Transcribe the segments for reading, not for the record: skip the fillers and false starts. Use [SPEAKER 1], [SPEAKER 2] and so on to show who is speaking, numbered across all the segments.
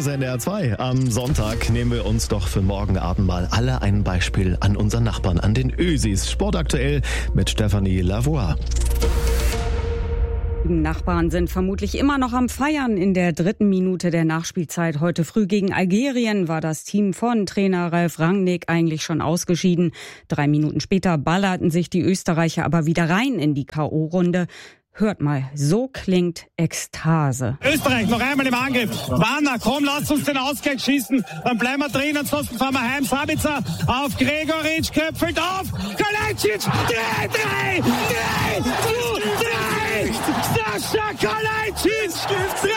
[SPEAKER 1] ist NDR 2. Am Sonntag nehmen wir uns doch für morgen Abend mal alle ein Beispiel an unseren Nachbarn, an den Ösis. Sportaktuell mit Stefanie Lavoie.
[SPEAKER 2] Die Nachbarn sind vermutlich immer noch am Feiern. In der 3. Minute der Nachspielzeit heute früh gegen Algerien war das Team von Trainer Ralf Rangnick eigentlich schon ausgeschieden. 3 Minuten später ballerten sich die Österreicher aber wieder rein in die K.O.-Runde. Hört mal, so klingt Ekstase.
[SPEAKER 3] Österreich noch einmal im Angriff. Warner, komm, lasst uns den Ausgleich schießen. Dann bleiben wir drin, ansonsten fahren wir heim. Sabitzer auf Gregoritsch, köpfelt auf. Kalajdzic, 3! Sascha Kalajdzic, 3:3!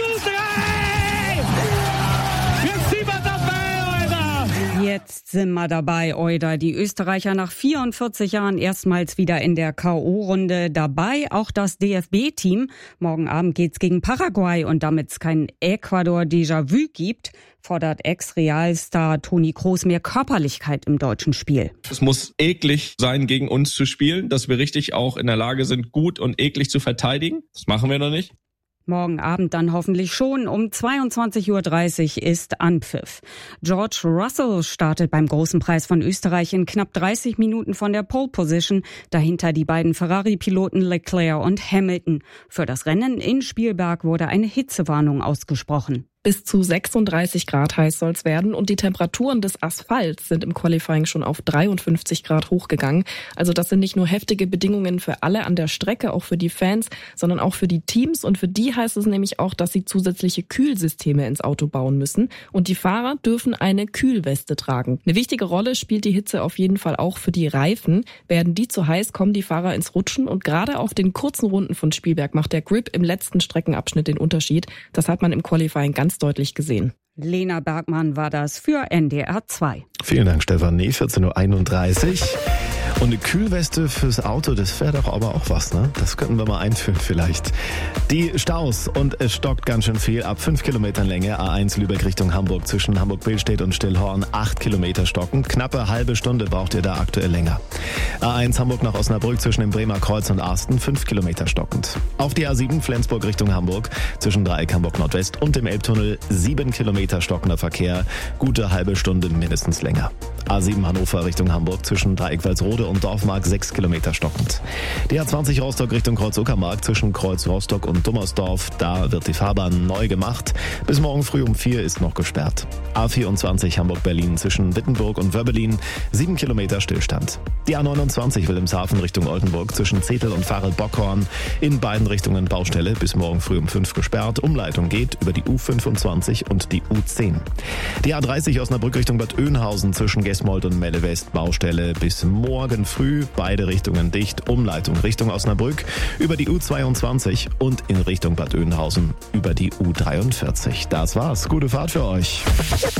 [SPEAKER 3] Jetzt sind wir dabei, Alter!
[SPEAKER 2] Jetzt sind wir dabei, Euder. Die Österreicher nach 44 Jahren erstmals wieder in der K.O.-Runde dabei. Auch das DFB-Team. Morgen Abend geht's gegen Paraguay. Und damit es kein Ecuador-Déjà-vu gibt, fordert Ex-Realstar Toni Kroos mehr Körperlichkeit im deutschen Spiel.
[SPEAKER 4] Es muss eklig sein, gegen uns zu spielen, dass wir richtig auch in der Lage sind, gut und eklig zu verteidigen. Das machen wir noch nicht.
[SPEAKER 2] Morgen Abend dann hoffentlich schon. Um 22:30 Uhr ist Anpfiff. George Russell startet beim Großen Preis von Österreich in knapp 30 Minuten von der Pole Position. Dahinter die beiden Ferrari-Piloten Leclerc und Hamilton. Für das Rennen in Spielberg wurde eine Hitzewarnung ausgesprochen.
[SPEAKER 5] Bis zu 36 Grad heiß soll es werden und die Temperaturen des Asphalts sind im Qualifying schon auf 53 Grad hochgegangen. Also das sind nicht nur heftige Bedingungen für alle an der Strecke, auch für die Fans, sondern auch für die Teams. Und für die heißt es nämlich auch, dass sie zusätzliche Kühlsysteme ins Auto bauen müssen. Und die Fahrer dürfen eine Kühlweste tragen. Eine wichtige Rolle spielt die Hitze auf jeden Fall auch für die Reifen. Werden die zu heiß, kommen die Fahrer ins Rutschen. Und gerade auf den kurzen Runden von Spielberg macht der Grip im letzten Streckenabschnitt den Unterschied. Das hat man im Qualifying ganz deutlich gesehen.
[SPEAKER 2] Lena Bergmann war das für NDR 2.
[SPEAKER 1] Vielen Dank, Stefanie. 14:31 Uhr. Und eine Kühlweste fürs Auto, das wäre doch aber auch was, ne? Das könnten wir mal einführen vielleicht. Die Staus, und es stockt ganz schön viel, ab 5 Kilometern Länge. A1 Lübeck Richtung Hamburg zwischen Hamburg-Billstedt und Stillhorn 8 Kilometer stocken. Knappe halbe Stunde braucht ihr da aktuell länger. A1 Hamburg nach Osnabrück zwischen dem Bremer Kreuz und Arsten 5 Kilometer stockend. Auf die A7 Flensburg Richtung Hamburg zwischen Dreieck Hamburg Nordwest und dem Elbtunnel 7 Kilometer stockender Verkehr. Gute halbe Stunde mindestens länger. A7 Hannover Richtung Hamburg zwischen Dreieck Walsrode und Dorfmark 6 Kilometer stockend. Die A20 Rostock Richtung Kreuz-Uckermark zwischen Kreuz Rostock und Dummersdorf, da wird die Fahrbahn neu gemacht. Bis morgen früh um 4 ist noch gesperrt. A24 Hamburg-Berlin zwischen Wittenburg und Wöbbelin 7 Kilometer Stillstand. Die A29 Wilhelmshaven Richtung Oldenburg zwischen Zetel und Farel-Bockhorn in beiden Richtungen Baustelle, bis morgen früh um 5 gesperrt. Umleitung geht über die U25 und die U10. Die A30 Osnabrück Richtung Bad Oeynhausen zwischen Gesmold und Melle West Baustelle bis morgen früh, beide Richtungen dicht. Umleitung Richtung Osnabrück über die U22 und in Richtung Bad Oeynhausen über die U43. Das war's. Gute Fahrt für euch.